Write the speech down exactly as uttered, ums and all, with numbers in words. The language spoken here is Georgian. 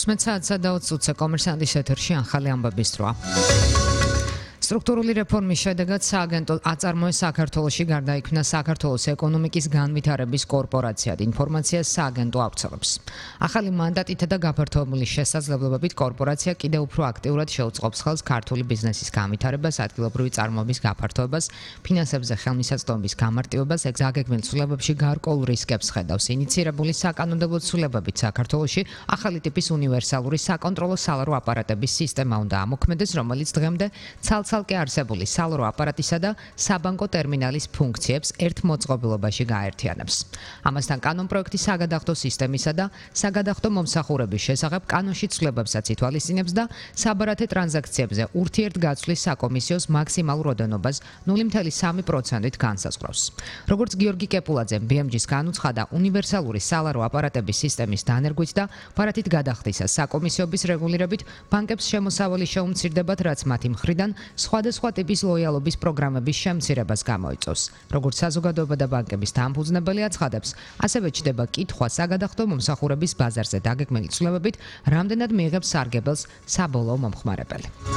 ოცდაოთხ საათსა და ოცი წუთზე კომერსანტის ეთერში ახალი ამბების დროა. სტრუქტურული რეფორმის შედეგად სააგენტო აწარმოეს საქართველოში გარდაიქმნა საქართველოს ეკონომიკის განვითარების კორპორაციად ინფორმაციას სააგენტო ავრცელებს. ახალი მანდატითა და გაფართოებული შესაძლებლობებით კორპორაცია კიდევ უფრო აქტიურად შეუწყობს ხელს ქართული ბიზნესის განვითარებას, ადგილობრივი წარმოების გაფართოებას, ფინანსებზე ხელმისაწვდომობის გამარტივებას, ეგზაგეგმილ ცვლილებებში გარკვეულ რისკებს ხედავს. ინიცირებული საკანონმდებლო ცვლილებებით საქართველოში ახალი ტიპის უნივერსალური საკონტროლო სალარო აპარატების სისტემა უნდა ამოქმედეს, რომელიც დღემდე ცალ ცალკე არსებული სალარო აპარატისა და საბანკო ტერმინალის ფუნქციებს ერთ მოწყობილობაში გააერთიანებს. ამასთან კანონპროექტი საგადახდო სისტემისა და საგადახდო მომსახურების შესახებ კანონში ცვლილებებსაც ითვალისწინებს და საბარათე ტრანზაქციებზე ურთიერთგაცვლის საკომისიოს მაქსიმალურ ოდენობას ნული მცდელო სამი პროცენტით განსაზღვრავს. როგორც გიორგი კეპულაძემ ბი ემ ჯის განუცხადა, უნივერსალური სალარო აპარატების სისტემის დანერგვით და ბარათით გადახდისას საკომისიობის რეგულირებით ბანკებს შემოსავალი შეუმცირდებათ, რაც მათი მხრიდან სხვადასხვა ტიპის ლოიალობის პროგრამების შემცირებას გამოიწვევს. როგორც საზოგადოება და ბანკების დამფუძნებელი აცხადებს, ასევე ჩდება კითხვა საგადახდო მომსახურების ბაზარზე დაგეგმილი ცვლილებებით, რამდენად მიიღებს სარგებელს საბოლოო მომხმარებელი.